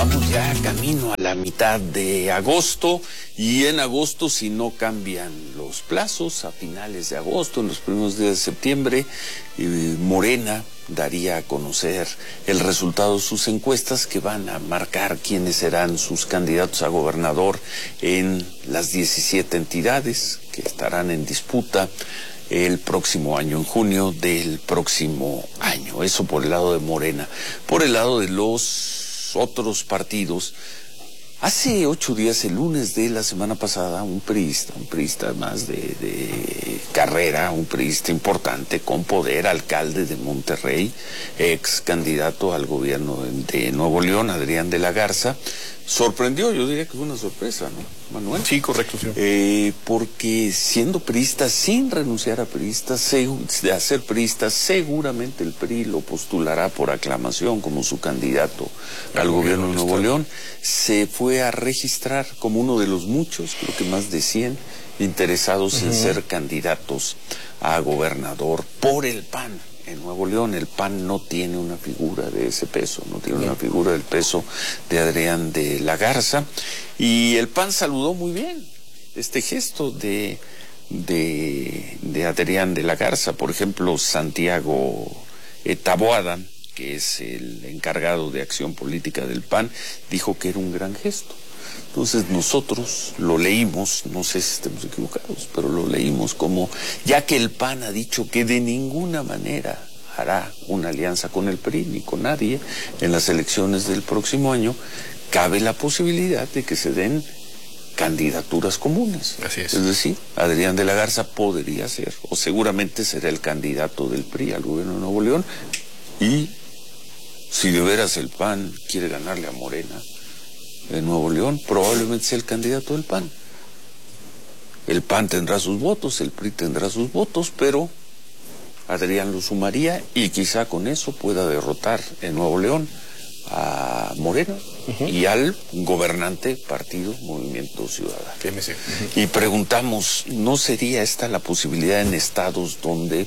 Vamos ya camino a la mitad de agosto, y en agosto, si no cambian los plazos, a finales de agosto, en los primeros días de septiembre, Morena daría a conocer el resultado de sus encuestas que van a marcar quiénes serán sus candidatos a gobernador en las 17 entidades que estarán en disputa el próximo año, en junio del próximo año. Eso por el lado de Morena. Por el lado de los otros partidos, hace 8 días, el lunes de la semana pasada, un priista más de carrera, un priista importante, con poder, alcalde de Monterrey, ex candidato al gobierno de Nuevo León, Adrián de la Garza, sorprendió, yo diría que fue una sorpresa, ¿no, Manuel? Sí, correcto, sí. Porque siendo priista, sin renunciar a ser priista, seguramente el PRI lo postulará por aclamación como su candidato al gobierno de Nuevo León. Se fue a registrar como uno de los muchos, creo que más de 100 interesados en ser candidatos a gobernador por el PAN. En Nuevo León el PAN no tiene una figura de ese peso, no tiene una figura del peso de Adrián de la Garza, y el PAN saludó muy bien este gesto de Adrián de la Garza. Por ejemplo, Santiago Taboada, que es el encargado de acción política del PAN, dijo que era un gran gesto. Entonces nosotros lo leímos, no sé si estemos equivocados, pero lo leímos como, ya que el PAN ha dicho que de ninguna manera hará una alianza con el PRI ni con nadie en las elecciones del próximo año, cabe la posibilidad de que se den candidaturas comunes. Así es. Es decir, Adrián de la Garza podría ser, o seguramente será el candidato del PRI al gobierno de Nuevo León, y si de veras el PAN quiere ganarle a Morena en Nuevo León, probablemente sea el candidato del PAN. El PAN tendrá sus votos, el PRI tendrá sus votos, pero Adrián lo sumaría y quizá con eso pueda derrotar en Nuevo León a Morena y al gobernante partido Movimiento Ciudadano. Y preguntamos, ¿no sería esta la posibilidad en estados donde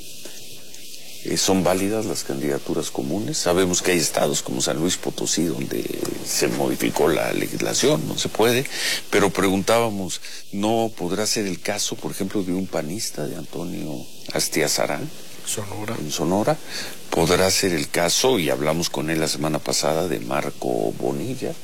son válidas las candidaturas comunes? Sabemos que hay estados como San Luis Potosí donde se modificó la legislación, no se puede, pero preguntábamos, ¿no podrá ser el caso, por ejemplo, de un panista, de Antonio Astiazarán, en Sonora? ¿Podrá ser el caso, y hablamos con él la semana pasada, de Marco Bonilla,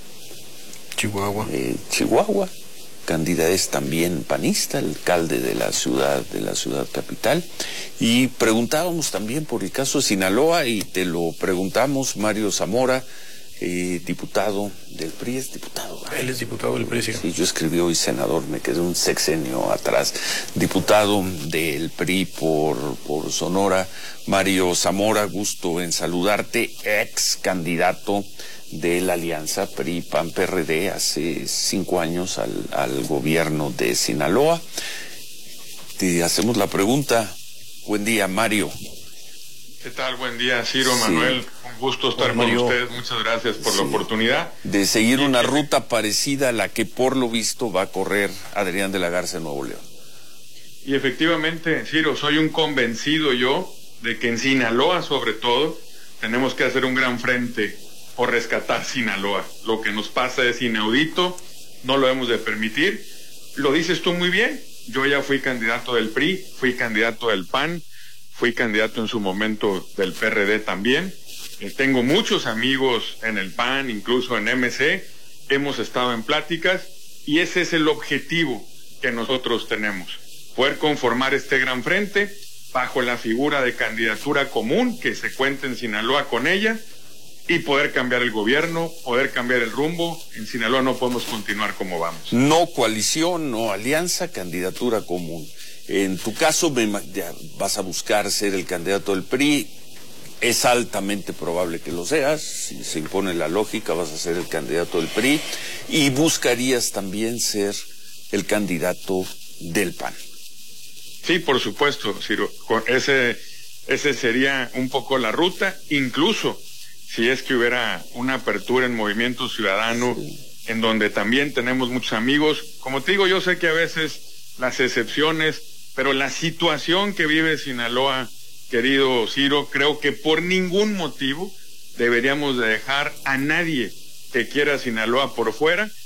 Chihuahua, candidato es también panista, alcalde de la ciudad capital? Y preguntábamos también por el caso de Sinaloa, y te lo preguntamos, Mario Zamora, diputado del PRI, es diputado. Él es diputado del PRI, sí. Sí, yo escribí hoy senador, me quedé un sexenio atrás. Diputado del PRI por Sonora, Mario Zamora, gusto en saludarte, ex candidato de la alianza PRI-PAN-PRD hace 5 años al gobierno de Sinaloa. Te hacemos la pregunta. Buen día, Mario. ¿Qué tal? Buen día, Ciro, Manuel. Un gusto estar con ustedes. Muchas gracias por la oportunidad. De seguir una ruta parecida a la que por lo visto va a correr Adrián de la Garza en Nuevo León. Y efectivamente, Ciro, soy un convencido yo de que en Sinaloa, sobre todo, tenemos que hacer un gran frente por rescatar Sinaloa. Lo que nos pasa es inaudito, no lo hemos de permitir. Lo dices tú muy bien, yo ya fui candidato del PRI, fui candidato del PAN, fui candidato en su momento del PRD también. Tengo muchos amigos en el PAN, incluso en MC, hemos estado en pláticas, y ese es el objetivo que nosotros tenemos, poder conformar este gran frente bajo la figura de candidatura común, que se cuente en Sinaloa con ella, y poder cambiar el gobierno, poder cambiar el rumbo. En Sinaloa no podemos continuar como vamos. No coalición, no alianza, candidatura común. En tu caso vas a buscar ser el candidato del PRI, es altamente probable que lo seas, si se impone la lógica vas a ser el candidato del PRI, y buscarías también ser el candidato del PAN. Sí, por supuesto, Ciro, ese sería un poco la ruta, incluso si es que hubiera una apertura en Movimiento Ciudadano, en donde también tenemos muchos amigos. Como te digo, yo sé que a veces las excepciones, pero la situación que vive Sinaloa, querido Ciro, creo que por ningún motivo deberíamos de dejar a nadie que quiere a Sinaloa por fuera